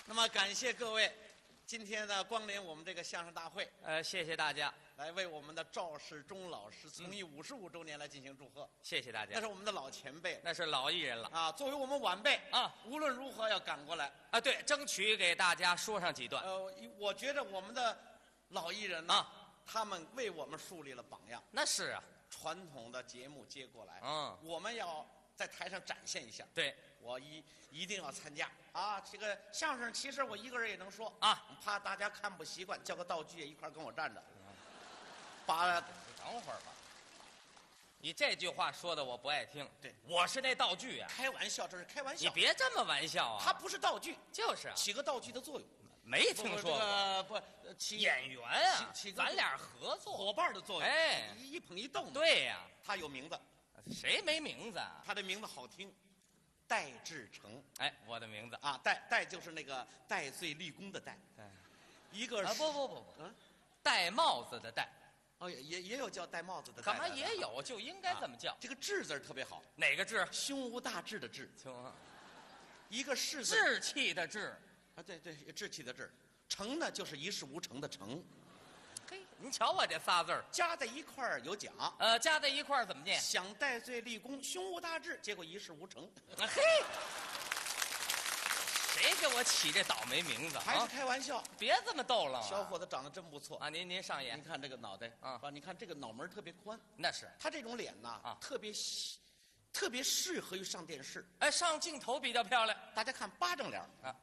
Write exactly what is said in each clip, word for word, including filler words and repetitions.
那么感谢各位今天呢光临我们这个相声大会， 呃，谢谢大家， 来为我们的赵世忠老师从艺五十五周年来进行祝贺。 谢谢大家。 那是我们的老前辈， 那是老艺人了啊，作为我们晚辈啊， 无论如何要赶过来啊。对，争取给大家说上几段。 呃，我觉得我们的老艺人呢， 啊， 他们为我们树立了榜样。 那是啊， 传统的节目接过来， 嗯， 我们要在台上展现一下。 对， 我一一定要参加啊！这个相声其实我一个人也能说啊， 怕大家看不习惯，叫个道具也一块跟我站着。把等会儿吧，你这句话说的我不爱听。 对， 我是那道具啊。 开玩笑，这是开玩笑。 你别这么玩笑啊！ 它不是道具， 就是啊， 起个道具的作用。 没听说过。 这个不起演员啊， 起个咱俩合作伙伴的作用。 哎， 一捧一动。 对呀， 他有名字， 谁没名字啊？ 他的名字好听，戴志诚。 哎，我的名字啊，戴戴就是那个戴罪立功的戴。 哎， 一个啊不不不不， 嗯， 戴帽子的戴。 哦，也也也有叫戴帽子的戴。 干嘛也有，就应该这么叫。 这个志字特别好， 哪个志？ 胸无大志的志。 行， 一个士字志气的志。 啊，对对，志气的志。诚呢，就是一事无成的成。 嘿，您瞧我这仨字儿加在一块儿有奖。 呃，加在一块儿怎么念？ 想戴罪立功，胸无大志，结果一事无成。 啊嘿，谁给我起这倒霉名字？ 还是啊， 开玩笑。 别这么逗了。 小伙子长得真不错啊，您您上演您，看这个脑袋啊你看这个脑门特别宽， 那是他这种脸呐啊特别细特别适合于上电视。 哎，上镜头比较漂亮大家看巴掌脸儿啊，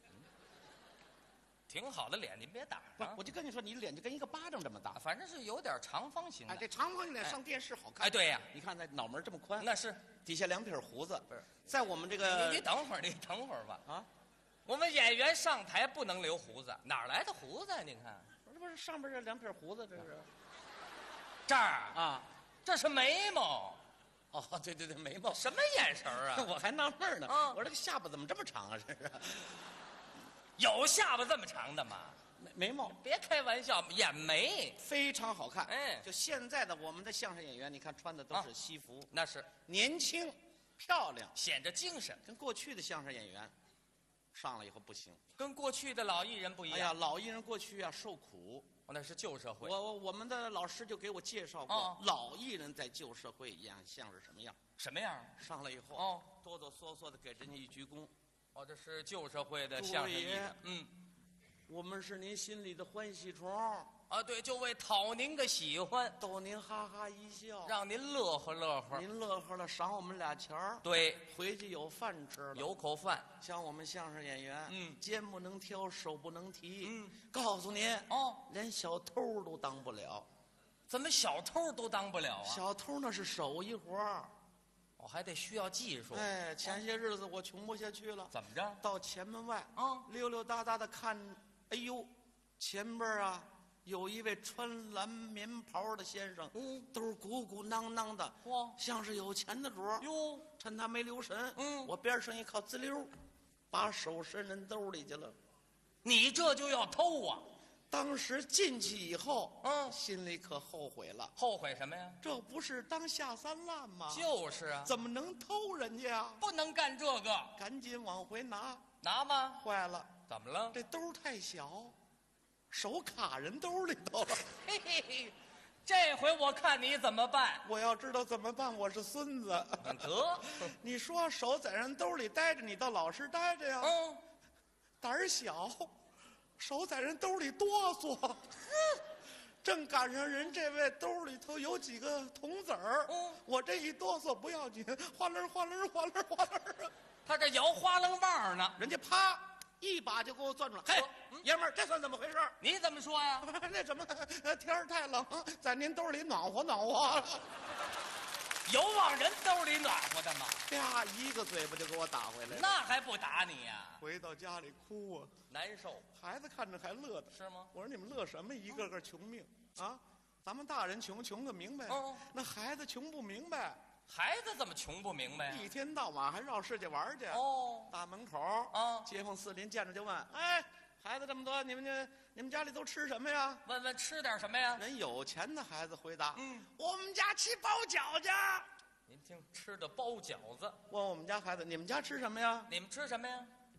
挺好的脸，您别打不啊， 我就跟你说，你脸就跟一个巴掌这么大。 反正是有点长方形的。 哎，这长方形脸上电视好看。 哎，对呀， 你看那脑门这么宽， 那是。 底下两撇胡子。 不是， 在我们这个你你等会儿，你等会儿吧。 啊， 我们演员上台不能留胡子，哪儿来的胡子啊？您看这不是上边这两撇胡子，这是这儿啊。 这是眉毛， 哦，对对对，眉毛。 什么眼神儿啊？ 我还纳闷呢， 啊我说这个下巴怎么这么长啊？这是有下巴这么长的吗？ 眉眉毛别开玩笑，眼眉非常好看。 哎就现在的我们的相声演员，你看穿的都是西服， 那是年轻漂亮， 显着精神， 跟过去的相声演员上来以后不行。 跟过去的老艺人不一哎呀， 样。 老艺人过去啊受苦。 哦，那是旧社会。 我我我们的老师就给我介绍过， 哦老艺人在旧社会演相是什么样。 什么样？ 上来以后， 哦， 哆哆嗦嗦的给人家一鞠躬。 哦，这是旧社会的相声艺人。嗯， 我们是您心里的欢喜虫， 啊，对，就为讨您个喜欢， 逗您哈哈一笑， 让您乐呵乐呵。 您乐呵了，赏我们俩钱儿， 对， 回去有饭吃了。 有口饭。 像我们相声演员， 嗯肩不能挑，手不能提， 嗯， 告诉您， 哦， 连小偷都当不了。 怎么小偷都当不了啊？ 小偷那是手艺活儿。 我还得需要技术。 哎，前些日子我穷不下去了， 怎么着？ 到前门外， 啊溜溜达达的看，哎呦，前边啊有一位穿蓝棉袍的先生， 嗯， 都鼓鼓囊囊的， 哇像是有钱的主儿。 哟， 趁他没留神， 嗯我边上一靠，滋溜，把手伸人兜里去了。 你这就要偷啊？ 当时进去以后， 嗯心里可后悔了， 后悔什么呀？ 这不是当下三滥吗？ 就是啊， 怎么能偷人家呀？ 不能干这个。 赶紧往回拿， 拿吗？ 坏了， 怎么了？ 这兜太小，手卡人兜里头了。 嘿嘿嘿，这回我看你怎么办。 我要知道怎么办，我是孙子。 得， 你说手在人兜里待着，你倒老实待着呀。 嗯， 胆儿小，手在人兜里哆嗦。正赶上人这位兜里头有几个铜子儿， 嗯我这一哆嗦不要紧，哗楞哗楞哗楞哗楞， 他这摇花楞棒呢。 人家啪一把就给我攥住了。嘿， 嗯爷们儿，这算怎么回事？ 你怎么说呀？ 那什么，呃天儿太冷，在您兜里暖和暖和。 有往人兜里暖和的吗？ 啪，一个嘴巴就给我打回来了。 那还不打你呀？ 回到家里哭啊， 难受孩子看着还乐的。 是吗？ 我说你们乐什么？一个个穷命啊！咱们大人穷穷个明白， 哦那孩子穷不明白， 孩子怎么穷不明白呀？ 一天到晚还绕世界玩去。 哦， 大门口啊街坊四邻见着就问：“哎，孩子这么多，你们这你们家里都吃什么呀？” 问问吃点什么呀？ 人有钱的孩子回答：“ 嗯， 我们家吃包饺子。” 您听，吃的包饺子。 问我们家孩子：“你们家吃什么呀你们吃什么呀？”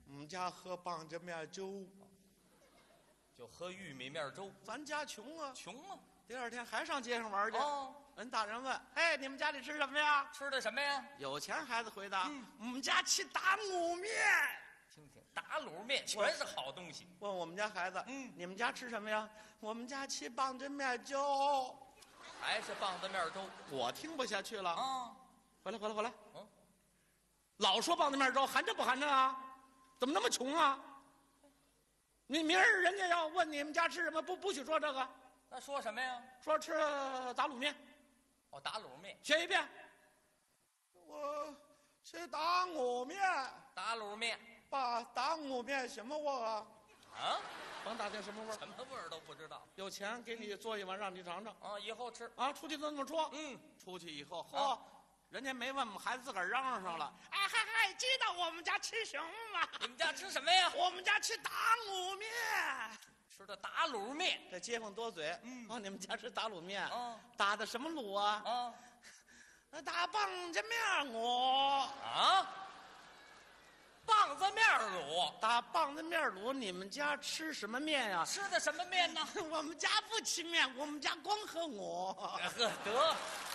我们家喝棒子面粥， 就喝玉米面粥。 咱家穷啊， 穷啊！ 第二天还上街上玩去。 哦， 人大人问：“哎，你们家里吃什么呀吃的什么呀？” 有钱孩子回答：“ 嗯我们家吃打卤面。” 听听，打卤面全是好东西。 问我们家孩子：“ 嗯， 你们家吃什么呀？”我们家吃棒子面粥。 还是棒子面粥。 我听不下去了啊！ 回来，回来，回来！ 嗯， 老说棒子面粥，含着不含着啊？怎么那么穷啊？你明儿人家要问你们家吃什么，不不许说这个， 那说什么呀？ 说吃打卤面。 哦，打卤面。 学一遍。我吃打卤面。 打卤面。 爸，打卤面什么味儿啊？ 啊？ 甭打听什么味儿， 什么味儿都不知道。 有钱给你做一碗，让你尝尝。 啊，以后吃。 啊，出去都这么说。 嗯， 出去以后， 啊嚯，人家没问，我们孩子自个儿嚷嚷上了。哎嗨嗨，知道我们家吃什么吗？ 你们家吃什么呀？ 我们家吃打卤面。 吃的打卤面。 这街坊多嘴。 嗯， 啊，你们家吃打卤面。 啊， 打的什么卤啊？ 啊， 打棒子面卤。 啊，棒子面卤。 打棒子面卤，你们家吃什么面呀？ 吃的什么面呢？ 我们家不吃面，我们家光喝我。 呵得。